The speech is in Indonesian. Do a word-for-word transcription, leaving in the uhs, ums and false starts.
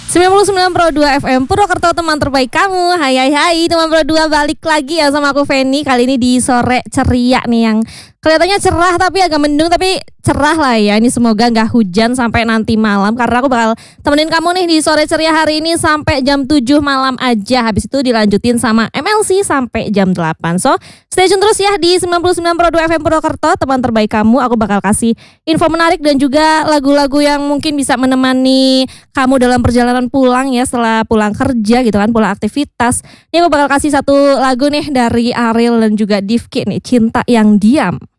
sembilan puluh sembilan koma dua F M Purwokerto, teman terbaik kamu. Hai hai hai teman Pro dua, balik lagi ya sama aku Feni. Kali ini di sore ceria nih, yang kelihatannya cerah tapi agak mendung, tapi cerah lah ya. Ini semoga gak hujan sampai nanti malam, karena aku bakal temenin kamu nih di sore ceria hari ini sampai jam tujuh malam aja. Habis itu dilanjutin sama M L C sampai jam delapan. So stay tune terus ya di sembilan puluh sembilan koma dua F M Purwokerto, teman terbaik kamu. Aku bakal kasih info menarik dan juga lagu-lagu yang mungkin bisa menemani kamu dalam perjalanan pulang ya, setelah pulang kerja gitu kan, pulang aktivitas. Ini aku bakal kasih satu lagu nih dari Ariel dan juga Difki nih, Cinta Yang Diam.